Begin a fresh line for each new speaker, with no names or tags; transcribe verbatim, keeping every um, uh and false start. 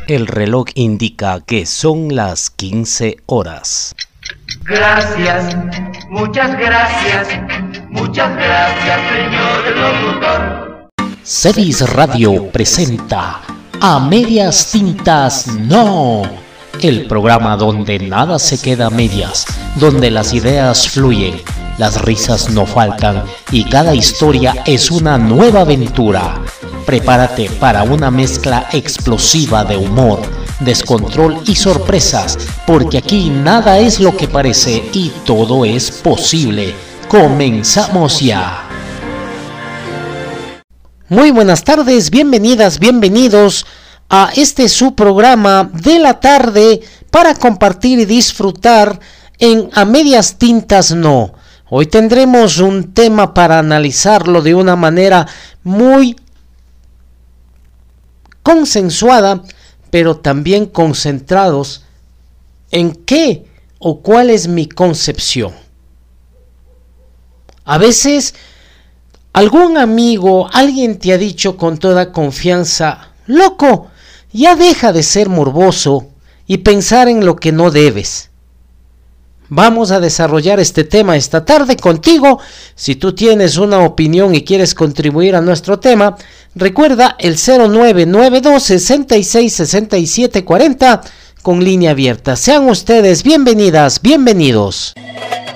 El reloj indica que son las quince horas.
Gracias, muchas gracias, muchas gracias, señor locutor.
Celis Radio presenta A Medias Tintas No, el programa donde nada se queda a medias, donde las ideas fluyen, las risas no faltan y cada historia es una nueva aventura. Prepárate para una mezcla explosiva de humor, descontrol y sorpresas, porque aquí nada es lo que parece y todo es posible. ¡Comenzamos ya! Muy buenas tardes, bienvenidas, bienvenidos a este su programa de la tarde para compartir y disfrutar en A Medias Tintas No. Hoy tendremos un tema para analizarlo de una manera muy consensuada, pero también concentrados en qué o cuál es mi concepción. A veces algún amigo, alguien te ha dicho con toda confianza: loco, ya deja de ser morboso y pensar en lo que no debes. Vamos a desarrollar este tema esta tarde contigo. Si tú tienes una opinión y quieres contribuir a nuestro tema, recuerda el cero nueve nueve dos, seis seis, seis siete cuatro cero con línea abierta. Sean ustedes bienvenidas, bienvenidos.